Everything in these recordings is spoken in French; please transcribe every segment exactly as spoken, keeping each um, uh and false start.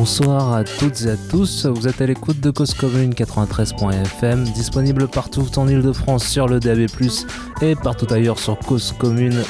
Bonsoir à toutes et à tous, vous êtes à l'écoute de Cause Commune quatre-vingt-treize point F M, disponible partout en Ile-de-France sur le D A B plus, et partout ailleurs sur causecommune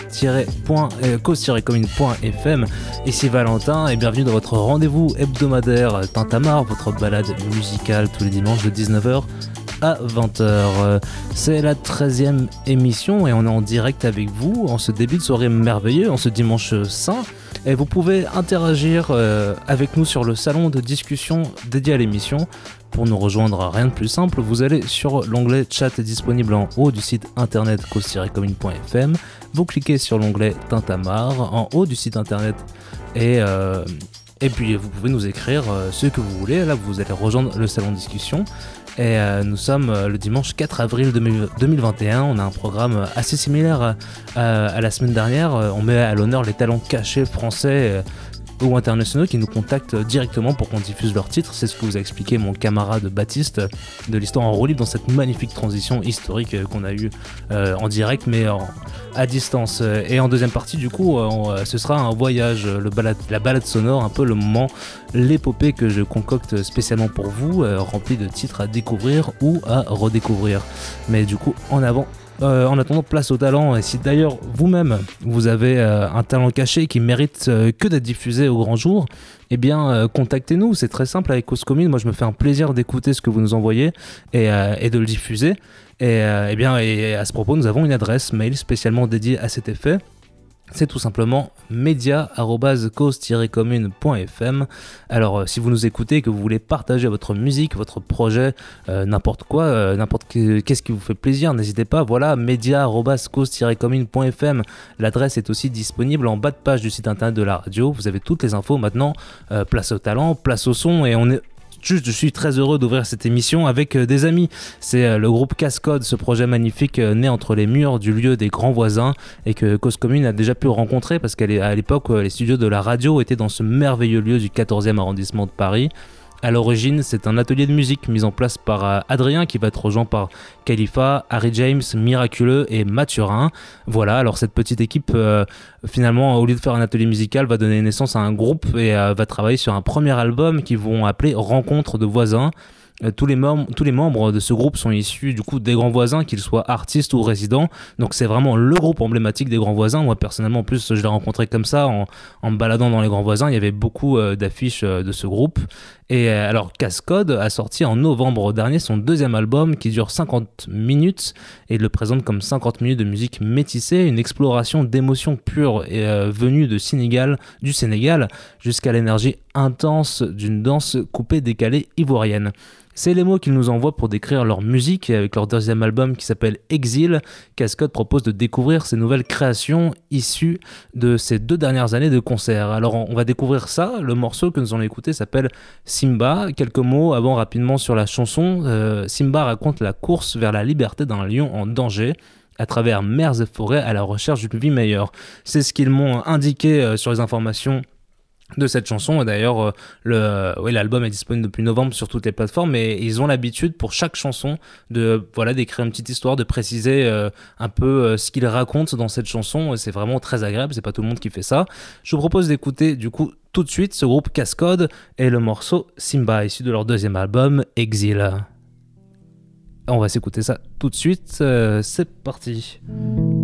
commune point f m. Ici Valentin et bienvenue dans votre rendez-vous hebdomadaire Tintamarre, votre balade musicale tous les dimanches de dix-neuf heures à vingt heures. C'est la treizième émission et on est en direct avec vous en ce début de soirée merveilleux, en ce dimanche saint. Et vous pouvez interagir euh, avec nous sur le salon de discussion dédié à l'émission. Pour nous rejoindre, rien de plus simple, vous allez sur l'onglet chat disponible en haut du site internet cause tiret commune point f m. Vous cliquez sur l'onglet Tintamarre en haut du site internet et, euh, et puis vous pouvez nous écrire euh, ce que vous voulez. Là, vous allez rejoindre le salon de discussion. Et euh, nous sommes euh, le dimanche quatre avril deux mille vingt et un, on a un programme assez similaire euh, à la semaine dernière. On met à l'honneur les talents cachés français euh, ou internationaux qui nous contactent directement pour qu'on diffuse leurs titres. C'est ce que vous a expliqué mon camarade Baptiste de l'Histoire en roue libre dans cette magnifique transition historique euh, qu'on a eue euh, en direct mais en, à distance. Et en deuxième partie du coup on, ce sera un voyage, le balade, la balade sonore, un peu le moment, l'épopée que je concocte spécialement pour vous, euh, remplie de titres à découvrir ou à redécouvrir. Mais du coup en avant Euh, en attendant, place au talent. Et si d'ailleurs vous-même vous avez euh, un talent caché qui mérite euh, que d'être diffusé au grand jour, eh bien euh, contactez-nous, c'est très simple avec Cause Commune. Moi je me fais un plaisir d'écouter ce que vous nous envoyez et, euh, et de le diffuser. Et, euh, eh bien, et à ce propos, nous avons une adresse mail spécialement dédiée à cet effet. C'est tout simplement média arobase cause tiret commune point f m. Alors euh, si vous nous écoutez et que vous voulez partager votre musique, votre projet, euh, n'importe quoi, euh, n'importe que, qu'est-ce qui vous fait plaisir, n'hésitez pas, voilà, média arobase cause tiret commune point f m. L'adresse est aussi disponible en bas de page du site internet de la radio. Vous avez toutes les infos maintenant, euh, place au talent, place au son, et on est... Juste, je suis très heureux d'ouvrir cette émission avec euh, des amis. C'est euh, le groupe Cascode, ce projet magnifique euh, né entre les murs du lieu des grands voisins et que Cause Commune a déjà pu rencontrer parce qu'à l'époque, euh, les studios de la radio étaient dans ce merveilleux lieu du quatorzième arrondissement de Paris. À l'origine, c'est un atelier de musique mis en place par euh, Adrien qui va être rejoint par Khalifa, Harry James, Miraculeux et Mathurin. Voilà, alors cette petite équipe, euh, finalement, au lieu de faire un atelier musical, va donner naissance à un groupe et euh, va travailler sur un premier album qu'ils vont appeler Rencontre de voisins. Tous les, mem- tous les membres de ce groupe sont issus du coup des grands voisins, qu'ils soient artistes ou résidents, donc c'est vraiment le groupe emblématique des grands voisins. Moi personnellement en plus je l'ai rencontré comme ça en, en me baladant dans les grands voisins, il y avait beaucoup euh, d'affiches euh, de ce groupe. Et euh, alors Cascode a sorti en novembre dernier son deuxième album qui dure cinquante minutes et le présente comme cinquante minutes de musique métissée, une exploration d'émotions pures et euh, venue de Sénégal, du Sénégal jusqu'à l'énergie intense d'une danse coupée décalée ivoirienne. C'est les mots qu'ils nous envoient pour décrire leur musique et avec leur deuxième album qui s'appelle Exil, Cascode propose de découvrir ces nouvelles créations issues de ces deux dernières années de concerts. Alors on va découvrir ça, le morceau que nous allons écouter s'appelle Simba. Quelques mots avant rapidement sur la chanson. Euh, Simba raconte la course vers la liberté d'un lion en danger à travers mers et forêts à la recherche d'une vie meilleure. C'est ce qu'ils m'ont indiqué euh, sur les informations de cette chanson. Et d'ailleurs euh, le, oui, l'album est disponible depuis novembre sur toutes les plateformes et ils ont l'habitude pour chaque chanson de voilà d'écrire une petite histoire, de préciser euh, un peu euh, ce qu'ils racontent dans cette chanson et c'est vraiment très agréable, c'est pas tout le monde qui fait ça. Je vous propose d'écouter du coup tout de suite ce groupe Cascode et le morceau Simba issu de leur deuxième album Exil. On va s'écouter ça tout de suite, euh, c'est parti.